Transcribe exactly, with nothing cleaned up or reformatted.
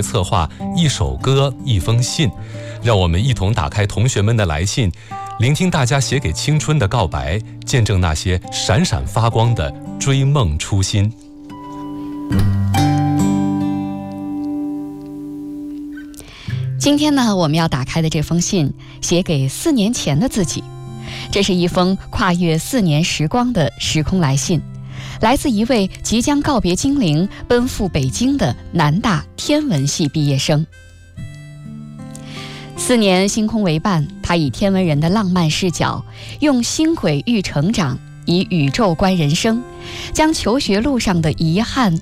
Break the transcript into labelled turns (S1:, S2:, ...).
S1: 策划一首歌一封信，让我们一同打开同学们的来信，聆听大家写给青春的告白，见证那些闪闪发光的追梦初心。
S2: 今天呢，我们要打开的这封信写给四年前的自己，这是一封跨越四年时光的时空来信，来自一位即将告别金陵奔赴北京的南大天文系毕业生。四年星空为伴，他以天文人的浪漫视角，用星轨喻成长，以宇宙观人生，将求学路上的遗憾